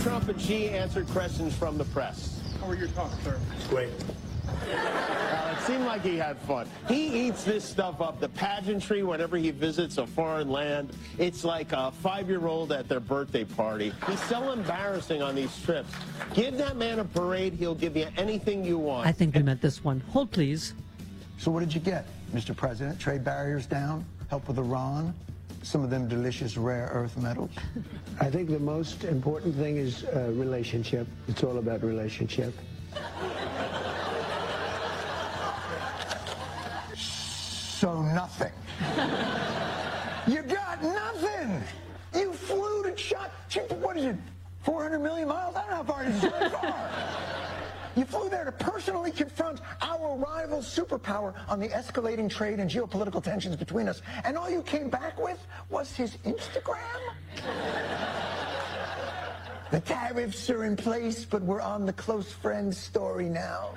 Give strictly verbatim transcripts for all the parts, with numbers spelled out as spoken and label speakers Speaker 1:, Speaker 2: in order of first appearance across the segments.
Speaker 1: Trump and Xi answered questions from the press.
Speaker 2: How are your talks, sir?
Speaker 1: Great. Uh, it seemed like he had fun. He eats this stuff up. The pageantry, whenever he visits a foreign land, it's like a five-year-old at their birthday party. He's so embarrassing on these trips. Give that man a parade, he'll give you anything you want.
Speaker 3: I think we meant this one. Hold, please.
Speaker 4: So what did you get, Mister President? Trade barriers down? Help with Iran? Some of them delicious rare earth metals?
Speaker 5: I think the most important thing is uh, relationship. It's all about relationship.
Speaker 4: So nothing. You got nothing. You flew to shot, what is it, four hundred million miles? I don't know how far it is. It's far. You flew there to personally confront our rival superpower on the escalating trade and geopolitical tensions between us. And all you came back with was his Instagram? The tariffs are in place, but we're on the close friends story now.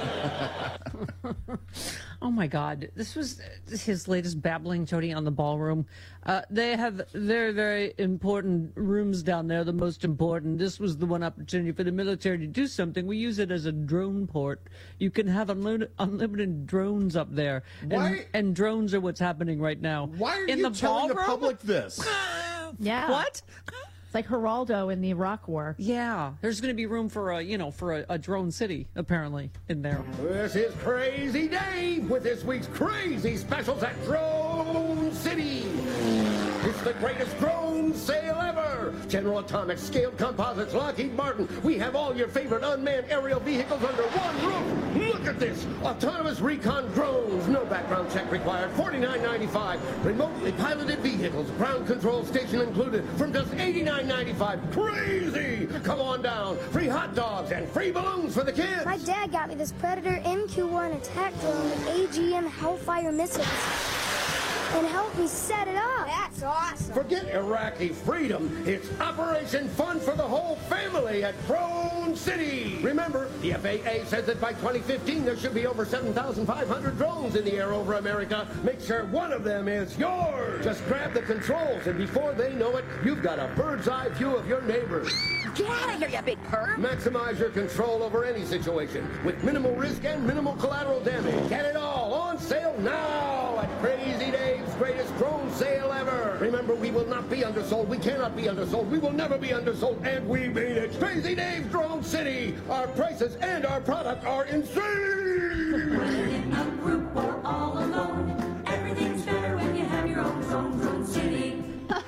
Speaker 3: Oh my God, this was his latest babbling, Jody, on the ballroom. Uh, they have very, very important rooms down there, the most important. This was the one opportunity for the military to do something. We use it as a drone port. You can have unlimited, unlimited drones up there.
Speaker 6: Why?
Speaker 3: And, and drones are what's happening right now.
Speaker 6: Why are
Speaker 3: in
Speaker 6: you
Speaker 3: the
Speaker 6: telling
Speaker 3: ballroom?
Speaker 6: the public this?
Speaker 7: Yeah.
Speaker 3: What?
Speaker 7: It's like Geraldo in the Iraq War.
Speaker 3: Yeah, there's going to be room for a, you know, for a, a drone city, apparently, in there.
Speaker 8: This is Crazy Dave with this week's crazy specials at Drone City. It's the greatest drone sale ever. General Atomics, Scaled Composites, Lockheed Martin. We have all your favorite unmanned aerial vehicles under one roof. Look at this. Autonomous recon drones. No background check required. forty-nine ninety-five. Remotely piloted vehicles. Ground control station included from just eighty-nine ninety-five. Crazy. Come on down. Free hot dogs and free balloons for the kids.
Speaker 9: My dad got me this Predator M Q one attack drone with A G M Hellfire missiles. And help me set it up. That's awesome.
Speaker 8: Forget Iraqi freedom. It's Operation Fun for the whole family at Drone City. Remember, the F A A says that by twenty fifteen there should be over seven thousand five hundred drones in the air over America. Make sure one of them is yours. Just grab the controls, and before they know it, you've got a bird's eye view of your neighbors.
Speaker 10: Get out of here, you big perv.
Speaker 8: Maximize your control over any situation with minimal risk and minimal collateral damage. Get it all on sale now at Crazy Dave's greatest drone sale ever. Remember, we will not be undersold. We cannot be undersold. We will never be undersold, and we mean it. Crazy Dave's Drone City. Our prices and our product are insane.
Speaker 11: Whether in a group or all alone, everything's better when you have your own drone. Drone City.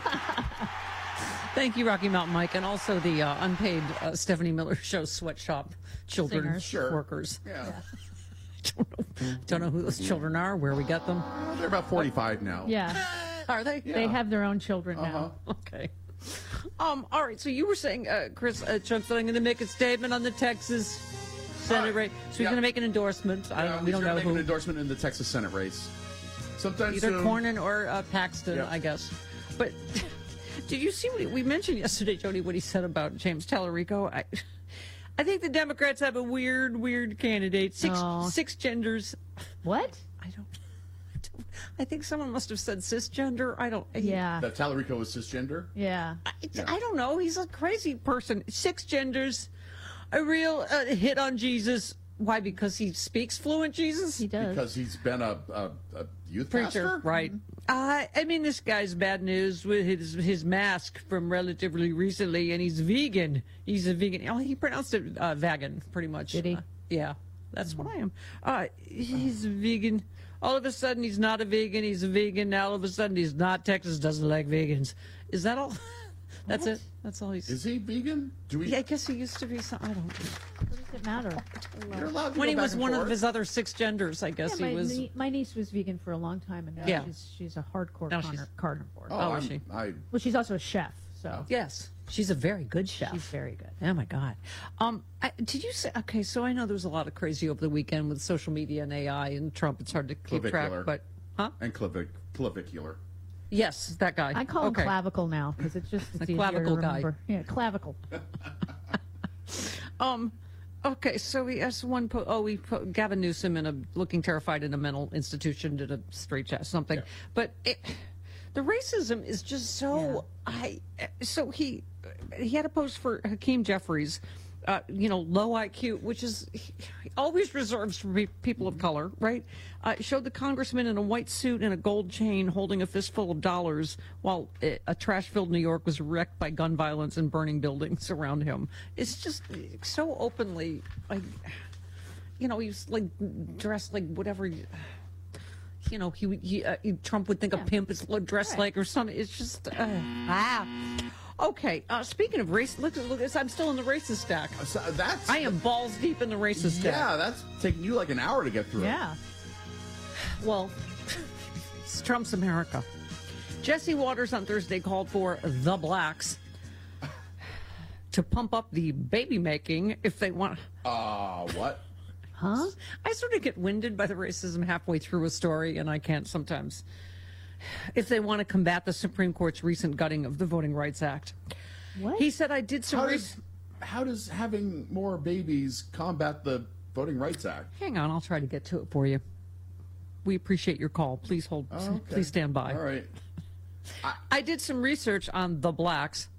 Speaker 3: Thank you, Rocky Mountain Mike, and also the uh, unpaid uh, Stephanie Miller Show sweatshop children
Speaker 7: Singers.
Speaker 6: Sure.
Speaker 3: workers.
Speaker 6: Yeah.
Speaker 3: don't, know, don't know who those children are, where we get them.
Speaker 6: Uh, they're about forty-five now.
Speaker 7: Yeah.
Speaker 3: Are they?
Speaker 7: They have their own children
Speaker 6: Uh-huh.
Speaker 7: now.
Speaker 3: Okay. Um. All right. So you were saying, uh, Chris, uh, Trump's going to make a statement on the Texas Senate race. So he's
Speaker 6: yeah.
Speaker 3: going to make an endorsement. I
Speaker 6: Yeah,
Speaker 3: don't. We
Speaker 6: he's
Speaker 3: don't
Speaker 6: gonna
Speaker 3: know
Speaker 6: make
Speaker 3: who.
Speaker 6: an endorsement in the Texas Senate race. Sometime
Speaker 3: Either
Speaker 6: soon.
Speaker 3: Cornyn or uh, Paxton,
Speaker 6: Yeah.
Speaker 3: I guess. But did you see what he, we mentioned yesterday, Jody? What he said about James Tallarico? I, I think the Democrats have a weird, weird candidate. Six,
Speaker 7: Oh.
Speaker 3: six genders.
Speaker 7: What?
Speaker 3: I don't. I don't. I think someone must have said cisgender. I don't.
Speaker 7: Yeah.
Speaker 6: That Tallarico is cisgender?
Speaker 7: Yeah.
Speaker 3: I,
Speaker 6: Yeah.
Speaker 3: I don't know. He's a crazy person. Six genders, a real uh, hit on Jesus. Why? Because he speaks fluent Jesus?
Speaker 7: He does.
Speaker 6: Because he's been a, a, a youth
Speaker 3: Preacher,
Speaker 6: pastor?
Speaker 3: right. Uh, I mean, this guy's bad news with his his mask from relatively recently, and he's vegan. He's a vegan. Oh, he pronounced it uh, vegan, pretty much.
Speaker 7: Did he?
Speaker 3: Uh, yeah, that's what I am. Uh, he's a vegan. All of a sudden, he's not a vegan. He's a vegan. Now, all of a sudden, he's not. Texas doesn't like vegans. Is that all? That's it. That's all he's.
Speaker 6: Is he vegan? Do we?
Speaker 3: Yeah, I guess he used to be. Some, I don't.
Speaker 7: What does it matter?
Speaker 6: You're allowed to
Speaker 3: When
Speaker 6: go
Speaker 3: he
Speaker 6: back
Speaker 3: was
Speaker 6: and
Speaker 3: one
Speaker 6: forth.
Speaker 3: of his other six genders, I
Speaker 7: Yeah,
Speaker 3: guess
Speaker 7: my,
Speaker 3: he was.
Speaker 7: nie- my niece was vegan for a long time, and now
Speaker 3: Yeah.
Speaker 7: she's she's a hardcore
Speaker 3: Now
Speaker 7: carnivore.
Speaker 3: she's-
Speaker 7: carnivore.
Speaker 6: Oh,
Speaker 3: Oh,
Speaker 6: I'm,
Speaker 3: is she?
Speaker 6: I,
Speaker 7: Well, she's also a chef, so
Speaker 3: Yes, she's a very good chef.
Speaker 7: she's very good.
Speaker 3: Oh my God! Um, I, did you say? Okay, so I know there was a lot of crazy over the weekend with social media and A I and Trump. It's hard to keep track,
Speaker 6: Clavicular.
Speaker 3: but huh?
Speaker 6: and clavic, clavicular.
Speaker 3: Yes, that guy.
Speaker 7: I call
Speaker 3: okay.
Speaker 7: him clavicle now because it's just it's
Speaker 3: The
Speaker 7: easier
Speaker 3: clavicle
Speaker 7: to
Speaker 3: guy.
Speaker 7: remember. Yeah, clavicle.
Speaker 3: Um, okay, so we asked one. Po- oh, we put Gavin Newsom in a looking terrified in a mental institution did a straight chat something,
Speaker 6: Yeah.
Speaker 3: but. It, The racism is just so I. So he he had a post for Hakeem Jeffries. Uh, you know, low I Q, which is always reserved for pe- people of color, right? Uh, showed the congressman in a white suit and a gold chain holding a fistful of dollars while a, a trash-filled New York was wrecked by gun violence and burning buildings around him. It's just so openly, like, you know, he's like dressed like whatever, you know, he, he uh, Trump would think
Speaker 7: Yeah.
Speaker 3: a pimp is dressed
Speaker 7: Right.
Speaker 3: like or something. It's just, uh, ah. Okay, uh, speaking of race, look, look, I'm still in the racist stack.
Speaker 6: So that's
Speaker 3: I am balls deep in the racist stack.
Speaker 6: yeah. That's taking you like an hour to get through.
Speaker 7: Yeah.
Speaker 3: Well, it's Trump's America. Jesse Waters on Thursday called for the blacks to pump up the baby making if they want.
Speaker 6: Uh, what?
Speaker 7: Huh?
Speaker 3: I sort of get winded by the racism halfway through a story, and I can't sometimes. If they want to combat the Supreme Court's recent gutting of the Voting Rights Act.
Speaker 7: What?
Speaker 3: He said, I did some
Speaker 6: How
Speaker 3: research.
Speaker 6: does how does having more babies combat the Voting Rights Act?
Speaker 3: Hang on, I'll try to get to it for you. We appreciate your call. Please hold.
Speaker 6: Oh, okay.
Speaker 3: Please stand by.
Speaker 6: All right.
Speaker 3: I did some research on the blacks.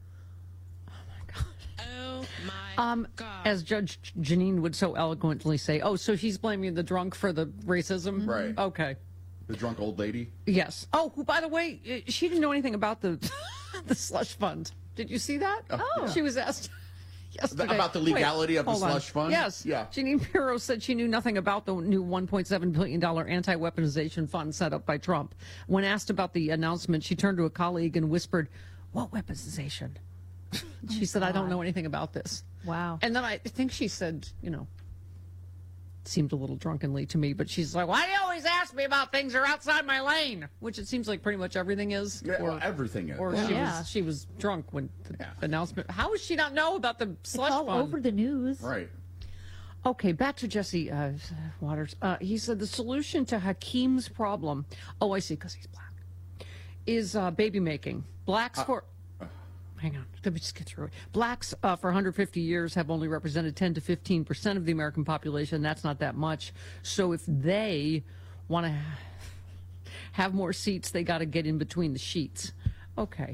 Speaker 10: Oh my
Speaker 3: Um,
Speaker 10: God.
Speaker 3: as Judge Janine would so eloquently say, oh, so she's blaming the drunk for the racism?
Speaker 6: Right.
Speaker 3: Okay.
Speaker 6: The drunk old lady.
Speaker 3: Yes. Oh, who, by the way, eh, she didn't know anything about the the slush fund. Did you see that?
Speaker 6: Oh.
Speaker 3: She was asked yesterday.
Speaker 6: About the legality of the
Speaker 3: hold on.
Speaker 6: slush fund?
Speaker 3: Yes.
Speaker 6: Yeah.
Speaker 3: Janine Pirro said she knew nothing about the new one point seven billion dollars anti-weaponization fund set up by Trump. When asked about the announcement, she turned to a colleague and whispered, what weaponization? She said, I don't know anything about this.
Speaker 7: Wow.
Speaker 3: And then I think she said, you know, seemed a little drunkenly to me, but she's like, why do you always ask me about things that are outside my lane? Which it seems like pretty much everything is.
Speaker 6: Yeah,
Speaker 3: or
Speaker 6: well, everything is.
Speaker 3: or
Speaker 7: Yeah.
Speaker 3: she,
Speaker 7: Yeah.
Speaker 3: was, she was drunk when the
Speaker 6: Yeah.
Speaker 3: announcement. How does she not know about the
Speaker 7: It's
Speaker 3: slush
Speaker 7: all
Speaker 3: fund?
Speaker 7: over the news.
Speaker 6: Right.
Speaker 3: Okay, back to Jesse uh, Waters. Uh, he said the solution to Hakeem's problem, oh, I see, because he's black, is uh, baby making. Blacks for... Hang on, let me just get through it. Blacks uh, for one hundred fifty years have only represented ten to fifteen percent of the American population. That's not that much. So if they want to have more seats, they got to get in between the sheets. Okay.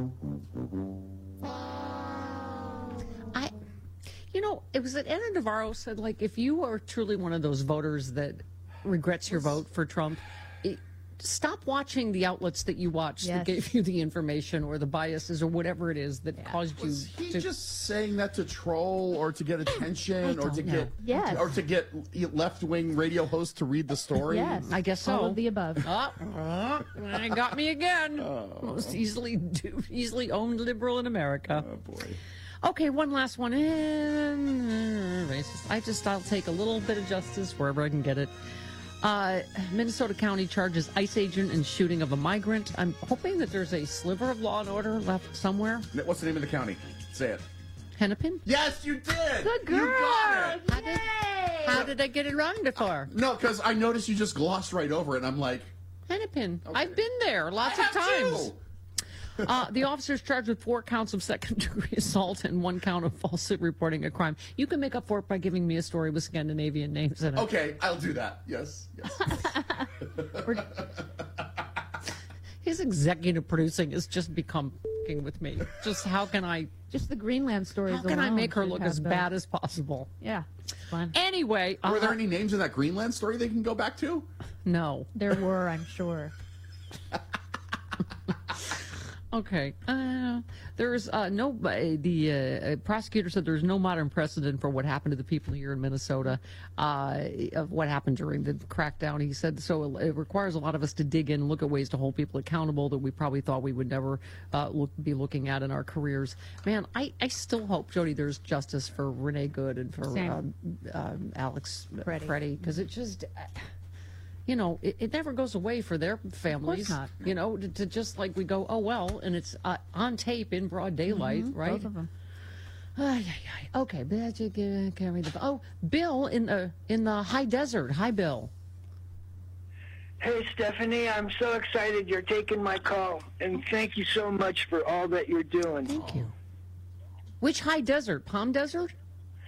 Speaker 3: I, you know, it was that Anna Navarro said, like, if you are truly one of those voters that regrets your vote for Trump, it, stop watching the outlets that you watch that
Speaker 7: Yes.
Speaker 3: gave you the information or the biases or whatever it is that
Speaker 7: Yeah.
Speaker 3: caused you
Speaker 6: Was he
Speaker 3: to.
Speaker 6: just saying that to troll or to get attention or
Speaker 3: don't
Speaker 6: to
Speaker 3: know.
Speaker 6: get
Speaker 7: Yes.
Speaker 6: or to get left-wing radio hosts to read the story?
Speaker 7: Yes.
Speaker 3: I guess so.
Speaker 7: All of the above.
Speaker 3: Oh, oh, it got me again.
Speaker 6: Oh.
Speaker 3: Most easily easily owned liberal in America.
Speaker 6: Oh boy.
Speaker 3: Okay, one last one. And I just I'll take a little bit of justice wherever I can get it. Uh, Minnesota County charges ICE agent in shooting of a migrant. I'm hoping that there's a sliver of law and order left somewhere.
Speaker 6: What's the name of the county? Say it.
Speaker 3: Hennepin?
Speaker 6: Yes, you did.
Speaker 7: Good girl.
Speaker 6: You got it.
Speaker 3: How did, how did I get it wrong before?
Speaker 6: No, because I noticed you just glossed right over it, and I'm like,
Speaker 3: Hennepin.
Speaker 6: Okay.
Speaker 3: I've been there lots
Speaker 6: I
Speaker 3: of
Speaker 6: have
Speaker 3: times.
Speaker 6: too.
Speaker 3: Uh, the officer's charged with four counts of second-degree assault and one count of falsely reporting a crime. You can make up for it by giving me a story with Scandinavian names in it.
Speaker 6: Okay, I'll do that. Yes, yes.
Speaker 3: His executive producing has just become f***ing with me. Just how can I
Speaker 7: Just the Greenland stories.
Speaker 3: how can I
Speaker 7: alone
Speaker 3: make her
Speaker 7: should
Speaker 3: look
Speaker 7: have
Speaker 3: as
Speaker 7: the-
Speaker 3: bad as possible?
Speaker 7: Yeah. It's fun.
Speaker 3: Anyway,
Speaker 6: Were there
Speaker 3: uh,
Speaker 6: any names in that Greenland story they can go back to?
Speaker 3: no.
Speaker 7: There were, I'm sure.
Speaker 3: Okay. Uh, there's uh, no. Uh, the uh, prosecutor said there's no modern precedent for what happened to the people here in Minnesota. Uh, of what happened during the crackdown. He said so. It requires a lot of us to dig in, and look at ways to hold people accountable that we probably thought we would never uh, look, be looking at in our careers. Man, I, I still hope, Jody, there's justice for Renee Good and for
Speaker 7: Same.
Speaker 3: um, um, Alex
Speaker 7: Freddie.
Speaker 3: Freddie, because it just. Uh, you know, it, it never goes away for their families.
Speaker 7: not.
Speaker 3: You know, to, to just like we go, oh, well, and it's uh, on tape in broad daylight, right?
Speaker 7: Both of them.
Speaker 3: Ay, ay, ay. Okay, but you can can't read the. Oh, Bill in the in the high desert. Hi, Bill.
Speaker 2: Hey, Stephanie, I'm so excited you're taking my call, and thank you so much for all that you're doing.
Speaker 3: Thank you. Which high desert? Palm Desert?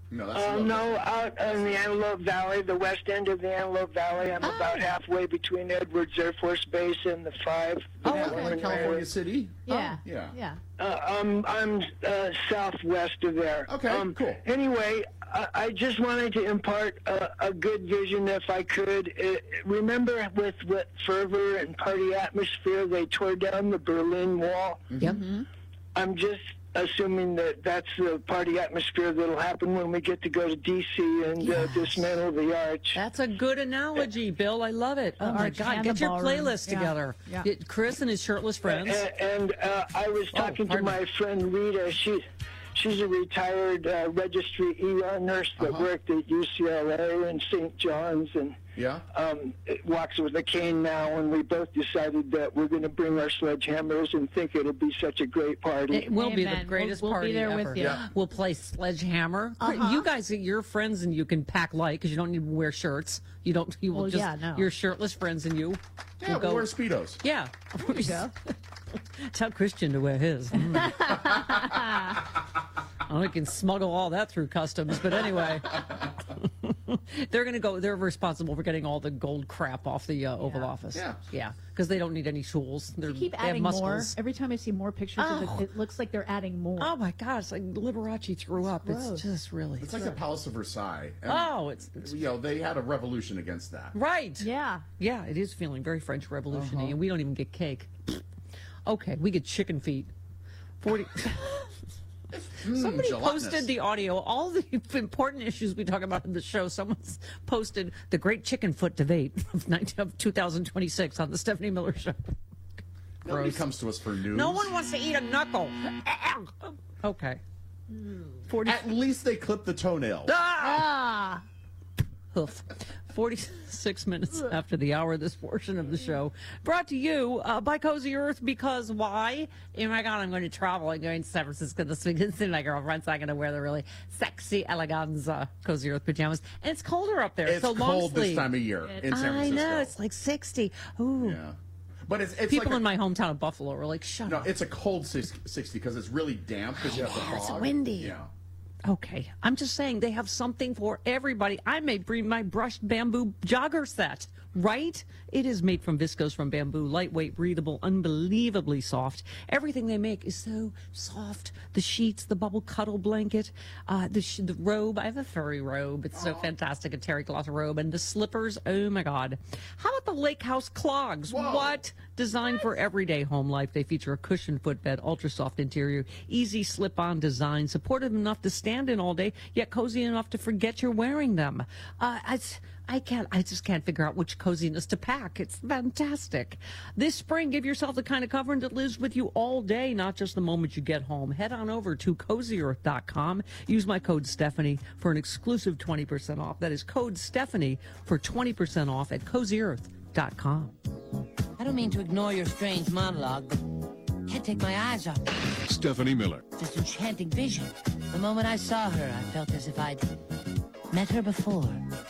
Speaker 6: No, that's
Speaker 2: Uh,
Speaker 6: Logan.
Speaker 2: no, out in the Antelope Valley, the west end of the Antelope Valley. I'm about halfway between Edwards Air Force Base and the five.
Speaker 6: Oh,
Speaker 2: the
Speaker 6: okay.
Speaker 2: one in
Speaker 6: California
Speaker 2: there.
Speaker 6: City?
Speaker 7: Yeah.
Speaker 6: Oh, yeah.
Speaker 7: Yeah.
Speaker 2: Uh, I'm I'm uh, southwest of there.
Speaker 6: Okay,
Speaker 2: um,
Speaker 6: cool.
Speaker 2: Anyway, I, I just wanted to impart a, a good vision, if I could. Uh, remember, with what fervor and party atmosphere they tore down the Berlin Wall.
Speaker 3: Yep.
Speaker 2: I'm just assuming that that's the party atmosphere that'll happen when we get to go to D C and uh, dismantle the arch.
Speaker 3: That's a good analogy, Bill. I love it. Oh, my
Speaker 7: arch
Speaker 3: God.
Speaker 7: and
Speaker 3: Get
Speaker 7: the
Speaker 3: your
Speaker 7: ballroom.
Speaker 3: playlist
Speaker 7: Yeah.
Speaker 3: together.
Speaker 7: Yeah.
Speaker 3: Get Chris and his shirtless friends.
Speaker 2: And, and uh, I was talking to
Speaker 3: pardon
Speaker 2: my friend Rita. She, she's a retired uh, registry E R nurse that
Speaker 6: Uh-huh.
Speaker 2: worked at U C L A and Saint John's and
Speaker 6: Yeah?
Speaker 2: um, walks with a cane now. And we both decided that we're going to bring our sledgehammers and think it'll be such a great party.
Speaker 3: It will be the
Speaker 7: Amen.
Speaker 3: greatest
Speaker 7: We'll- we'll be
Speaker 3: party
Speaker 7: there with
Speaker 3: ever.
Speaker 7: you.
Speaker 6: Yeah.
Speaker 3: We'll play Sledgehammer.
Speaker 7: Uh-huh.
Speaker 3: You guys, you're friends, and you can pack light because you don't need to wear shirts. You don't. You will
Speaker 7: Well,
Speaker 3: just.
Speaker 7: yeah, no.
Speaker 3: You're shirtless friends, and you.
Speaker 6: Yeah,
Speaker 3: will
Speaker 6: we'll wear Speedos.
Speaker 3: Yeah.
Speaker 7: There you go.
Speaker 3: Tell Christian to wear his. Mm. Oh, we can smuggle all that through customs, but anyway. They're going to go, they're responsible for getting all the gold crap off the uh, Oval
Speaker 7: Yeah.
Speaker 3: Office.
Speaker 6: Yeah.
Speaker 3: Yeah, because they don't need any tools. They're,
Speaker 7: Keep
Speaker 3: they have
Speaker 7: adding more.
Speaker 3: muscles.
Speaker 7: Every time I see more pictures of
Speaker 3: Oh.
Speaker 7: it, it looks like they're adding more.
Speaker 3: Oh my God, it's like Liberace threw up.
Speaker 7: gross.
Speaker 3: It's just really.
Speaker 6: It's like the Palace of Versailles. And,
Speaker 3: Oh, it's, it's
Speaker 6: you know, they had a revolution against that.
Speaker 3: right.
Speaker 7: Yeah.
Speaker 3: Yeah, it is feeling very French Revolution-y,
Speaker 6: Uh-huh.
Speaker 3: and we don't even get cake. Okay, we get chicken feet. Forty.
Speaker 6: Mm,
Speaker 3: Somebody
Speaker 6: gelatinous.
Speaker 3: posted the audio, all the important issues we talk about in the show. Someone's posted the Great Chicken Foot debate of, nineteen, of two thousand twenty-six on the Stephanie Miller Show.
Speaker 6: Nobody
Speaker 3: Gross.
Speaker 6: comes to us for news.
Speaker 3: No one wants to eat a knuckle. Okay. Forty.
Speaker 6: At least they clip the toenail.
Speaker 3: Ah!
Speaker 7: Ah.
Speaker 3: Hoof. forty-six minutes after the hour, this portion of the show brought to you uh, by Cozy Earth, because why? Oh my God, I'm going to travel. I'm going to San Francisco this week and see my girlfriend, so I'm going to wear the really sexy eleganza Cozy Earth pajamas. And it's colder up there,
Speaker 6: It's
Speaker 3: so long
Speaker 6: cold
Speaker 3: sleeve.
Speaker 6: this time of year in San
Speaker 3: I
Speaker 6: Francisco.
Speaker 3: know, it's like sixty. Ooh.
Speaker 6: Yeah. But it's, it's
Speaker 3: People
Speaker 6: like a,
Speaker 3: in my hometown of Buffalo are like, shut
Speaker 6: No,
Speaker 3: up.
Speaker 6: it's a cold sixty because it's really damp because you have the
Speaker 3: Yeah, it's
Speaker 6: fog.
Speaker 3: windy.
Speaker 6: Yeah.
Speaker 3: Okay, I'm just saying they have something for everybody. I may bring my brushed bamboo jogger set, right? It is made from viscose from bamboo, lightweight, breathable, unbelievably soft. Everything they make is so soft. The sheets, the bubble cuddle blanket, uh, the sh- the robe. I have a furry robe. It's so fantastic, a terry cloth robe, and the slippers. Oh my God! How about the Lake House clogs?
Speaker 6: Whoa.
Speaker 3: What? Designed for everyday home life, they feature a cushioned footbed, ultra soft interior, easy slip-on design, supportive enough to stand in all day, yet cozy enough to forget you're wearing them. Uh, I, I can't. I just can't figure out which coziness to pack. It's fantastic. This spring, give yourself the kind of covering that lives with you all day, not just the moment you get home. Head on over to cozy earth dot com. Use my code Stephanie for an exclusive twenty percent off. That is code Stephanie for twenty percent off at cozy earth dot com.
Speaker 12: I don't mean to ignore your strange monologue, but can't take my eyes off her.
Speaker 13: Stephanie Miller.
Speaker 12: This enchanting vision. The moment I saw her, I felt as if I'd met her before.